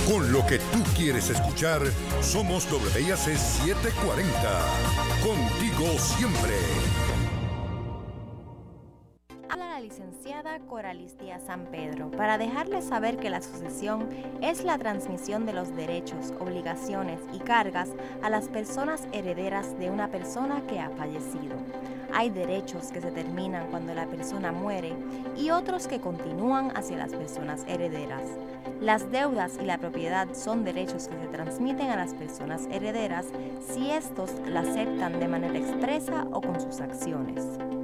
Con lo que tú quieres escuchar, somos WIAC 740. Contigo siempre. Habla la licenciada Coralis Díaz San Pedro para dejarles saber que la sucesión es la transmisión de los derechos, obligaciones y cargas a las personas herederas de una persona que ha fallecido. Hay derechos que se terminan cuando la persona muere y otros que continúan hacia las personas herederas. Las deudas y la propiedad son derechos que se transmiten a las personas herederas si estos la aceptan de manera expresa o con sus acciones.